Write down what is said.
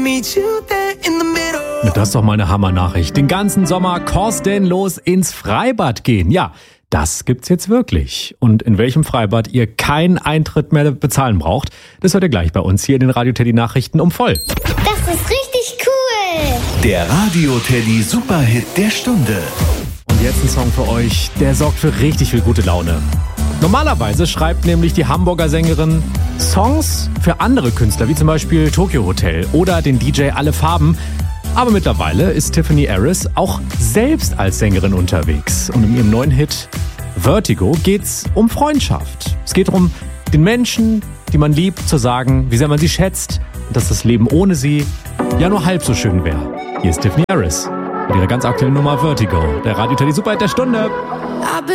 Das ist doch mal eine Hammer-Nachricht. Den ganzen Sommer kostenlos ins Freibad gehen. Ja, das gibt's jetzt wirklich. Und in welchem Freibad ihr keinen Eintritt mehr bezahlen braucht, das hört ihr gleich bei uns hier in den Radio Teddy Nachrichten um voll. Das ist richtig cool. Der Radio Teddy Superhit der Stunde. Und jetzt ein Song für euch, der sorgt für richtig viel gute Laune. Normalerweise schreibt nämlich die Hamburger Sängerin Songs für andere Künstler, wie zum Beispiel Tokyo Hotel oder den DJ Alle Farben. Aber mittlerweile ist Tiffany Harris auch selbst als Sängerin unterwegs. Und in ihrem neuen Hit Vertigo geht's um Freundschaft. Es geht darum, den Menschen, die man liebt, zu sagen, wie sehr man sie schätzt und dass das Leben ohne sie ja nur halb so schön wäre. Hier ist Tiffany Harris mit ihrer ganz aktuellen Nummer Vertigo, der Radio Teddy Superhit der Stunde.